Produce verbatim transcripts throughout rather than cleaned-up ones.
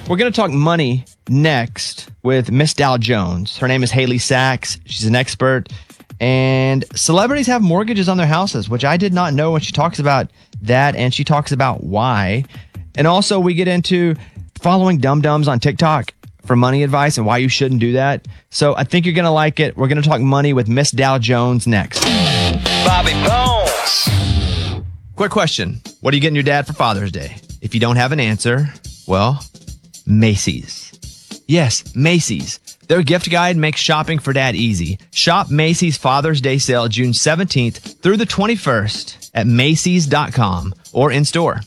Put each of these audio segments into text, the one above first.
We're going to talk money next with Miss Dow Jones. Her name is Haley Sachs. She's an expert. And celebrities have mortgages on their houses, which I did not know when she talks about that. And she talks about why. And also we get into following dum-dums on TikTok for money advice and why you shouldn't do that. So I think you're going to like it. We're going to talk money with Miss Dow Jones next. Bobby Bones. Quick question. What are you getting your dad for Father's Day? If you don't have an answer, well, Macy's. Yes, Macy's. Their gift guide makes shopping for dad easy. Shop Macy's Father's Day sale June seventeenth through the twenty-first at Macy's dot com or in store.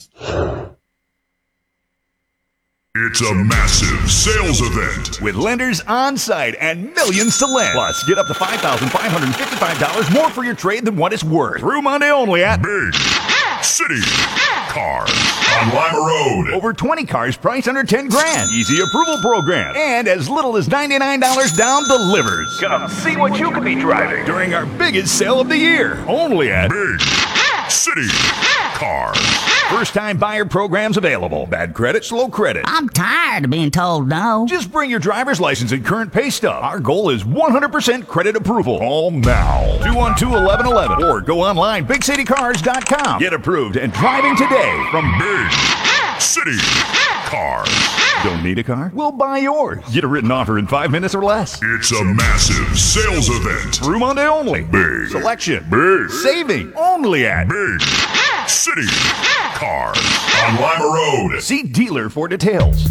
It's a massive sales event with lenders on site and millions to lend. Plus, get up to five thousand five hundred fifty-five dollars more for your trade than what it's worth. Through Monday only at Big City Cars on Lima Road. Over twenty cars priced under ten grand. Easy approval program. And as little as ninety-nine dollars down delivers. Come see what you could be driving during our biggest sale of the year. Only at Big City Cars. First time buyer programs available. Bad credit, slow credit. I'm tired of being told no. Just bring your driver's license and current pay stub. Our goal is one hundred percent credit approval. Call now. two one two, eleven eleven or go online big city cars dot com. Get approved and driving today from Big City Cars. Don't need a car? We'll buy yours. Get a written offer in five minutes or less. It's a massive sales event. Through Monday only. Big selection. Big saving. Only at Big City Cars on Lima Road. See dealer for details.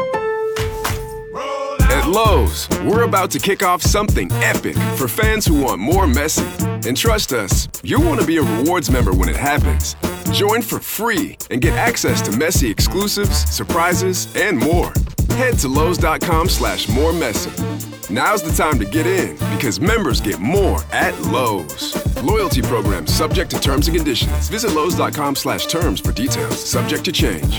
At Lowe's, we're about to kick off something epic for fans who want more messy. And trust us, you'll want to be a rewards member when it happens. Join for free and get access to messy exclusives, surprises, and more. Head to Lowe's.com slash more messy. Now's the time to get in because members get more at Lowe's. Loyalty program subject to terms and conditions. Visit Lowe's.com slash terms for details. Subject to change.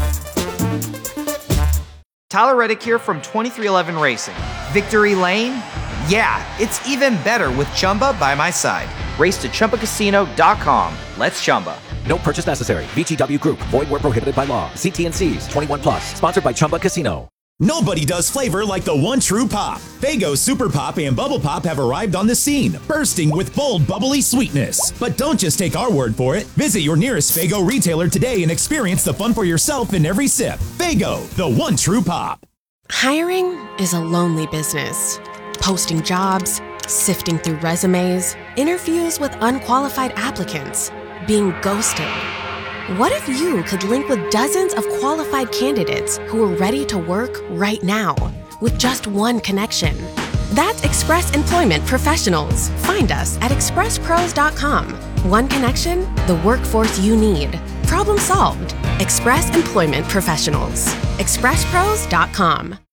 Tyler Reddick here from twenty-three eleven Racing. Victory Lane? Yeah, it's even better with Chumba by my side. Race to Chumba Casino dot com. Let's Chumba. No purchase necessary. V G W Group. Void where prohibited by law. See T and C's. twenty-one plus. Sponsored by Chumba Casino. Nobody does flavor like the one true pop. Faygo Super Pop and Bubble Pop have arrived on the scene, bursting with bold, bubbly sweetness. But don't just take our word for it. Visit your nearest Faygo retailer today and experience the fun for yourself in every sip. Faygo, the one true pop. Hiring is a lonely business. Posting jobs, sifting through resumes, interviews with unqualified applicants, being ghosted. What if you could link with dozens of qualified candidates who are ready to work right now with just one connection? That's Express Employment Professionals. Find us at express pros dot com. One connection, the workforce you need. Problem solved. Express Employment Professionals. express pros dot com.